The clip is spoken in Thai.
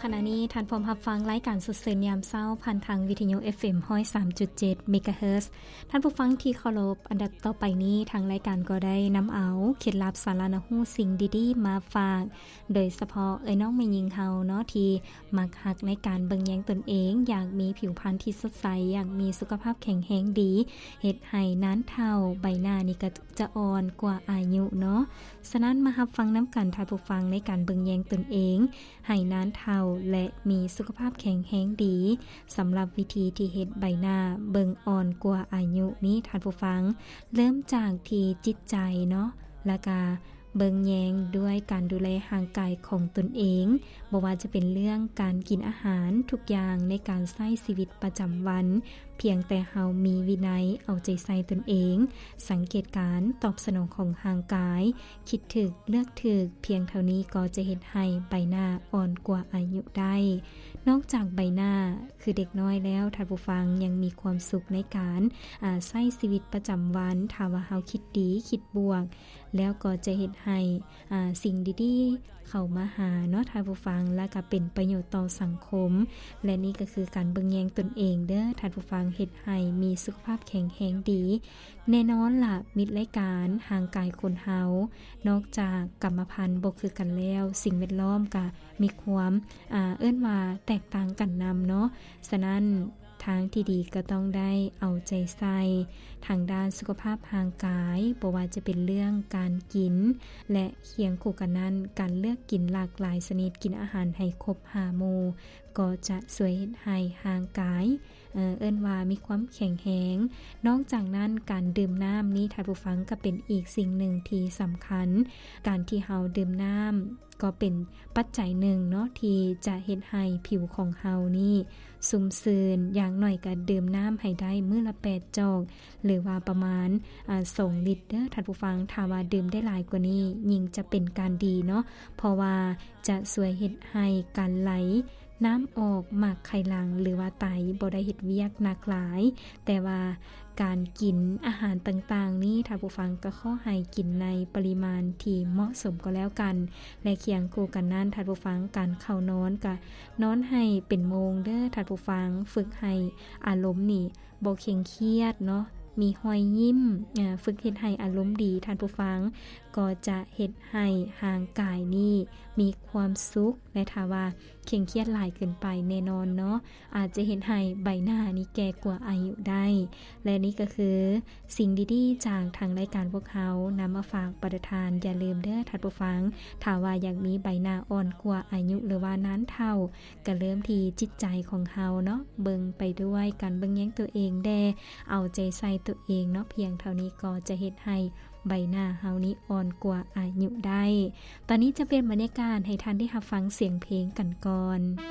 ขณะนี้ท่านพร้อมรับฟังรายการสดเสนยามเช้าผ่านทางวิทยุ FM 103.7 เมกะเฮิรตซ์ท่านผู้ฟังที่เคารพอันดับต่อไปนี้ทางรายการก็ได้นำเอาเคล็ดลับสาระหูสิ่งดีๆมาฝากโดยเฉพาะน้องแม่หญิงเฮาเนาะที่มักฮักในการเบิ่งแยงตนเองอยากมีผิวพรรณที่สดใสอยากมีสุขภาพแข็งแรงดีเฮ็ดให้นานเท่าใบหน้านี่ก็จะอ่อนกว่าอายุเนาะฉะนั้นมารับฟังน้ำกันท่านผู้ฟังในการเบิ่งแยงตนเองให้นานเท่าและมีสุขภาพแข็งแรงดีสำหรับวิธีที่เฮ็ดใบหน้าเบิ่งอ่อนกว่าอายุนี้ท่านผู้ฟังเริ่มจากที่จิตใจเนาะแล้วก็เบิ่งแยงด้วยการดูแลร่างกายของตนเองบ่ว่าจะเป็นเรื่องการกินอาหารทุกอย่างในการใช้ชีวิตประจำวันเพียงแต่เฮามีวินัยเอาใจใส่ตนเองสังเกตการตอบสนองของร่างกายคิดถึกเลือกถึกเพียงเท่านี้ก็จะเฮ็ดให้ใบหน้าอ่อนกว่าอายุได้นอกจากใบหน้าคือเด็กน้อยแล้วท่านผู้ฟังยังมีความสุขในการใช้ชีวิตประจำวันถ้าว่าเฮาคิดดีคิดบวกแล้วก็จะเฮ็ดให้สิ่งดีๆเข้ามาหาเนาะท่านผู้ฟังและก็เป็นประโยชน์ต่อสังคมและนี่ก็คือการเบิ่งแยงตนเองเด้อท่านผู้ฟังเฮ็ดให้มีสุขภาพแข็งแรงดีแน่นอนล่ะมิตรรายการห่างกายคนเฮานอกจากกรรมพันธุ์บ่คือกันแล้วสิ่งแวดล้อมก็มีความเอิ้นว่าแตกต่างกันนำเนาะฉะนั้นทางที่ดีก็ต้องได้เอาใจใส่ทางด้านสุขภาพร่างกายบ่ว่าจะเป็นเรื่องการกินและเคียงคู่กันนั้นการเลือกกินหลากหลายชนิดกินอาหารให้ครบ5หมู่ก็จะช่วยให้ร่างกายเอิ้นว่ามีความแข็งแรงนอกจากนั้นการดื่มน้ำนี้ท่านผู้ฟังก็เป็นอีกสิ่งหนึ่งที่สำคัญการที่เฮาดื่มน้ำก็เป็นปัจจัยหนึ่งเนาะที่จะเฮ็ดให้ผิวของเฮานี่ซุ่มซื่นอย่างน้อยก็ดื่มน้ำให้ได้มื้อละ8จอกหรือว่าประมาณ2ลิตรเด้อท่านผู้ฟังถ้าว่าดื่มได้หลายกว่านี้ยิ่งจะเป็นการดีเนาะเพราะว่าจะช่วยเฮ็ดให้การไหลน้ำออกมากไขหลังหรือว่าไตบ่ได้เฮ็ดเวียกหนักหลายแต่ว่าการกินอาหารต่างๆนี้ท่านผู้ฟังก็ขอให้กินในปริมาณที่เหมาะสมก็แล้วกันและเคียงคู่กันนั้นท่านผู้ฟังการเข้านอนก็นอนให้เป็นโมงเด้อท่านผู้ฟังฝึกให้อารมณ์นี่บ่เคร่งเครียดเนาะมีรอยยิ้มฝึกเฮ็ดให้อารมณ์ดีท่านผู้ฟังก็จะเฮ็ดให้ร่างกายนี้มีความสุขและถ้าว่าเคร่งเครียดหลายเกินไปแน่นอนเนาะอาจจะเฮ็ดให้ใบหน้านี้แก่กว่าอายุได้และนี่ก็คือสิ่งดีๆจากทางรายการพวกเขานำมาฝากประทานอย่าลืมเด้อท่านผู้ฟังถ้าว่าอยากมีใบหน้าอ่อนกว่าอายุหรือว่านานเท่าก็เริ่มที่จิตใจของเฮาเนาะเบิ่งไปด้วยการเบิ่งแยงตัวเองแด่เอาใจใส่ตัวเองเนาะเพียงเท่านี้ก็จะเฮ็ดให้ใบหน้าเฮานี้อ่อนกว่าอายุได้ตอนนี้จะเป็นบรรยากาศให้ท่านได้รับฟังเสียงเพลงกันก่อน